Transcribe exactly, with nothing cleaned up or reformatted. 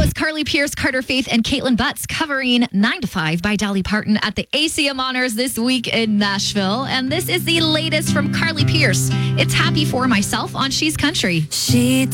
was Carly Pierce, Carter Faith, and Caitlin Butts covering nine to five by Dolly Parton at the A C M Honors this week in Nashville. And this is the latest from Carly Pierce. It's Happy for Myself on She's Country. She